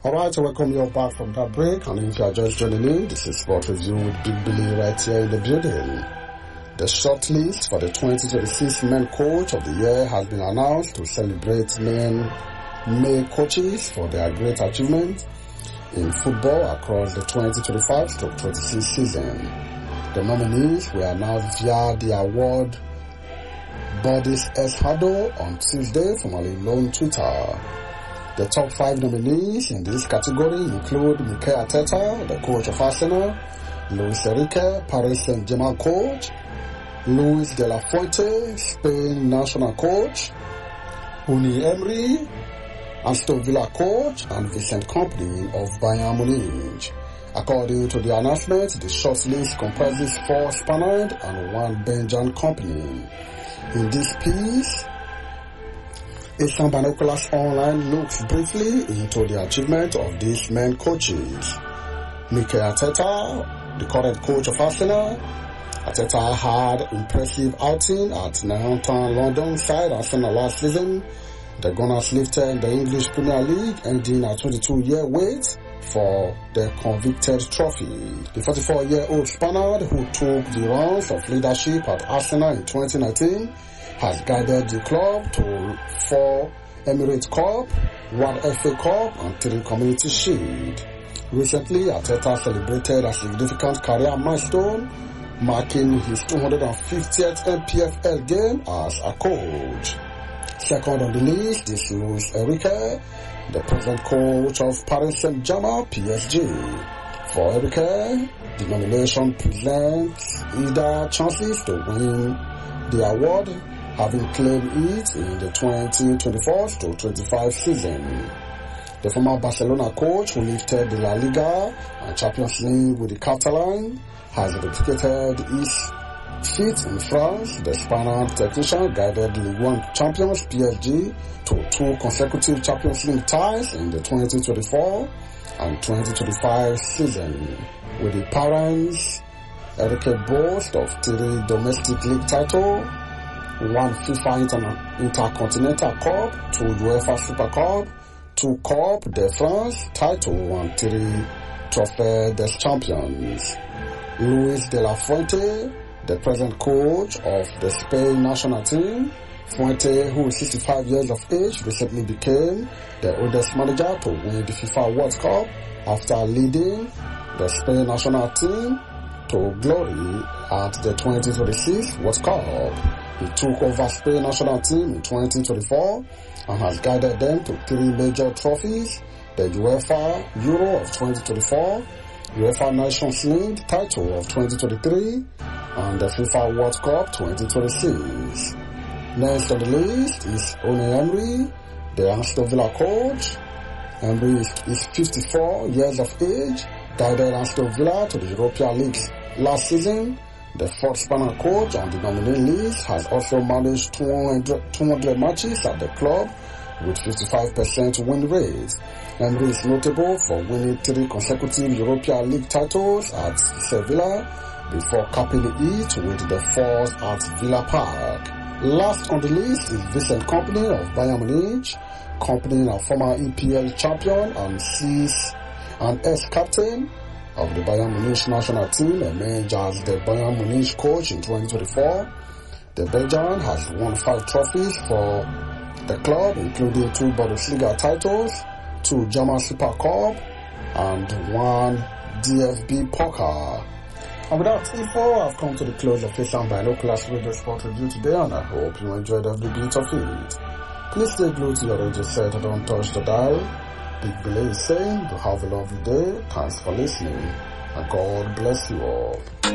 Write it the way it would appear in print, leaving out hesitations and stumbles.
Alright, I welcome you all back from that break, and if you are just joining in, this is Sport Review with Big Billy right here in the building. The shortlist for the 2026 Men Coach of the Year has been announced to celebrate male coaches for their great achievements in football across the 2025-26 season. The nominees were announced via the award bodies handle on Tuesday, formerly known Twitter. The top 5 nominees in this category include Mikel Arteta, the coach of Arsenal, Luis Enrique, Paris Saint-Germain coach, Luis de la Fuente, Spain national coach, Unai Emery, Aston Villa coach, and Vincent Kompany of Bayern Munich. According to the announcement, the shortlist comprises 4 Spaniard and 1 Belgian company. In this piece, Asian Binoculars Online looks briefly into the achievement of these men coaches. Mikel Arteta, the current coach of Arsenal. Arteta had impressive outing at Northampton London side Arsenal last season. The Gunners lifted the English Premier League, ending a 22-year wait for the coveted trophy. The 44-year-old Spaniard, who took the reins of leadership at Arsenal in 2019, has guided the club to 4 Emirates Cup, 1 FA Cup, and 3 Community Shield. Recently, Arteta celebrated a significant career milestone, marking his 250th MPFL game as a coach. Second on the list is Luis Enrique, the present coach of Paris Saint-Germain PSG. For Enrique, the nomination presents either chances to win the award, having claimed it in the 2024-25 season. The former Barcelona coach, who lifted the La Liga and Champions League with the Catalan, has replicated his feat in France. The Spanish technician guided Ligue 1 champions PSG to 2 consecutive Champions League ties in the 2024 and 2025 season. With the parents, Enrique boasts of 3 domestic league titles, 1 FIFA Intercontinental Cup, 2 UEFA Super Cup, 2 Coupe de France title, and 3 Trophée des Champions. Luis de la Fuente, the present coach of the Spain national team. Fuente, who is 65 years of age, recently became the oldest manager to win the FIFA World Cup after leading the Spain national team to glory at the 2026 World Cup. He took over Spain national team in 2024 and has guided them to 3 major trophies: the UEFA Euro of 2024, UEFA Nations League title of 2023, and the FIFA World Cup 2026. Next on the list is Unai Emery, the Aston Villa coach. Emery is 54 years of age, guided Aston Villa to the Europa League last season. The 4th Spanish coach on the nominee list has also managed 200 matches at the club with 55% win rate. Emery is notable for winning 3 consecutive Europa League titles at Sevilla before capping it with the 4th at Villa Park. Last on the list is Vincent Kompany of Bayern Munich. Kompany, a former EPL champion and ex-captain of the Bayern Munich national team, emerged as the Bayern Munich coach in 2024. The Belgian has won 5 trophies for the club, including 2 Bundesliga titles, 2 German Super Cup, and 1 DFB Pokal. And with that info, I've come to the close of Asian Binoculars Radio Sport Review today, and I hope you enjoyed every bit of it. Please stay glued to your radio set and don't touch the dial. Big Billy is saying, you have a lovely day. Thanks for listening, and God bless you all.